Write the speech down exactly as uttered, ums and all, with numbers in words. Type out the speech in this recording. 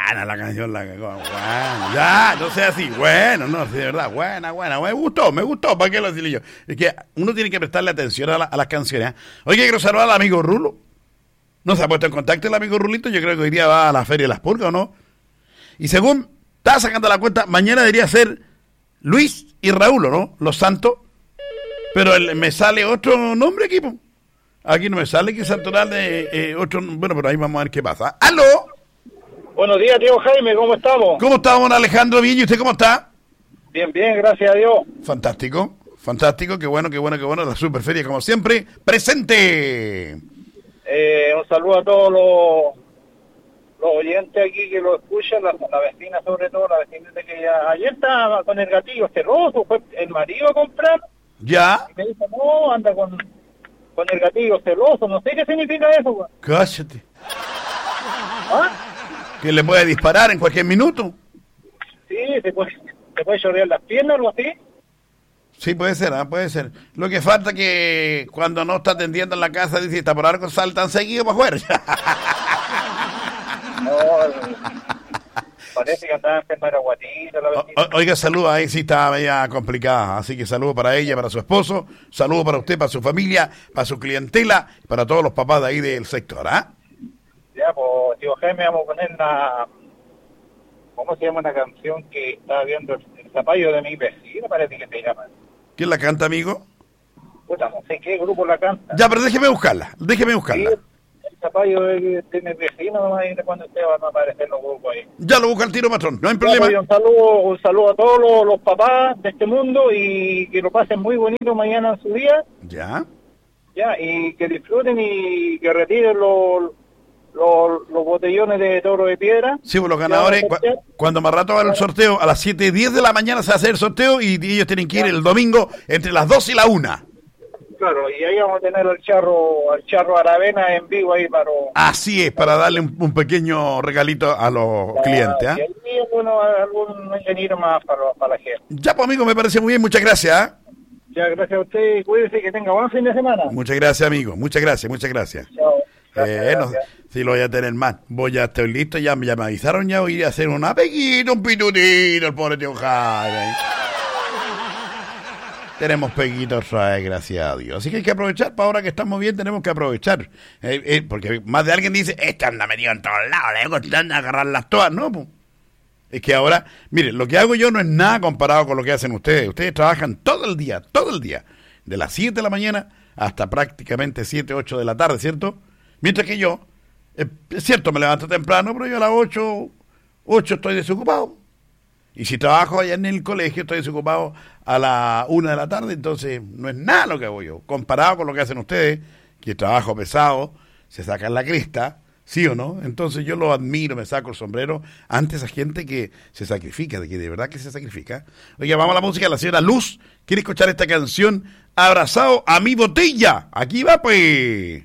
buena la canción, la buena, ya, no sea así, bueno, no, de verdad, buena, buena, me gustó, me gustó, ¿para qué lo decirle yo? Es que uno tiene que prestarle atención a, la, a las canciones. ¿eh? Oye, quiero saludar al amigo Rulo. ¿No se ha puesto en contacto el amigo Rulito? Yo creo que hoy día va a la Feria de las Pulgas, ¿o no? Y según está sacando la cuenta, mañana debería ser Luis y Raúl, ¿o no? Los Santos. Pero el, me sale otro nombre, equipo. Aquí no me sale que Santoral de eh, otro. Bueno, pero ahí vamos a ver qué pasa. ¡Aló! Buenos días, tío Jaime, ¿cómo estamos? ¿Cómo está, don Alejandro? Bien, ¿y usted cómo está? Bien, bien, gracias a Dios. Fantástico, fantástico, qué bueno, qué bueno, qué bueno. La Superferia, como siempre, presente. Eh, un saludo a todos los, los oyentes aquí que lo escuchan, la, la vecina sobre todo, la vecina de que ya, ayer estaba con el gatillo celoso, fue el marido a comprar. ¿Ya? Y me dijo, no, anda con, con el gatillo celoso, no sé qué significa eso, güey. Cállate. ¿Ah? Que le puede disparar en cualquier minuto. Sí, se puede, se puede chorrear las piernas o algo así. Sí, puede ser, ¿eh? Puede ser. Lo que falta que cuando no está atendiendo en la casa, dice, está por algo saltan seguido para afuera. No, parece que andaba enferma de guatita la vecina. O, oiga, saludos, ahí sí está media complicada, así que saludo para ella, para su esposo, saludo para usted, para su familia, para su clientela, para todos los papás de ahí del sector, ¿ah? ¿eh? Ya, pues, tío Jaime, vamos a poner la... ¿Cómo se llama una canción que estaba viendo el, el zapallo de mi vecino? Parece que se llama. ¿Quién la canta, amigo? Puta, no sé qué grupo la canta. Ya, pero déjeme buscarla, déjeme buscarla. Sí, el zapallo de, de mi vecino, no me cuando usted va a aparecer los grupos ahí. Ya lo busca el tiro, patrón, no hay Ya, problema. pues, un saludo, un saludo a todos los, los papás de este mundo y que lo pasen muy bonito mañana en su día. Ya. Ya, y que disfruten y que retiren los... Los, los botellones de toro de piedra. Sí, pues los ganadores, cu cuando más rato va el sorteo, a las siete y diez de la mañana se hace el sorteo y ellos tienen que ir el domingo entre las dos y la una. Claro, y ahí vamos a tener al charro, al charro Aravena en vivo ahí para... Así es, para darle un, un pequeño regalito a los para, clientes. ¿eh? Y ahí, bueno, algún ingeniero más para, para la gente. Ya, pues amigo, me parece muy bien, muchas gracias. ¿eh? Ya, gracias a usted, cuídese, que tenga buen fin de semana. Muchas gracias, amigo, muchas gracias, muchas gracias. Chao. Gracias, eh, no, gracias. sí, lo voy a tener más. Voy ya estoy listo, ya, ya me avisaron, ya voy a hacer una peguita, un pitutito, el pobre tío Jaime. Tenemos peguitos otra vez, gracias a Dios. Así que hay que aprovechar, para ahora que estamos bien, tenemos que aprovechar. Eh, eh, porque más de alguien dice, este anda metido en todos lados, le gustan agarrarlas todas. No, pues. Es que ahora, mire, lo que hago yo no es nada comparado con lo que hacen ustedes. Ustedes trabajan todo el día, todo el día, de las siete de la mañana hasta prácticamente siete, ocho de la tarde, ¿cierto? Mientras que yo, eh, es cierto, me levanto temprano, pero yo a las ocho, ocho estoy desocupado. Y si trabajo allá en el colegio, estoy desocupado a la una de la tarde, entonces no es nada lo que hago yo. Comparado con lo que hacen ustedes, que trabajo pesado, se sacan la cresta, ¿sí o no? Entonces yo lo admiro, me saco el sombrero ante esa gente que se sacrifica, de que de verdad que se sacrifica. Oye, vamos a la música, la señora Luz quiere escuchar esta canción, Abrazado a mi botella. Aquí va, pues.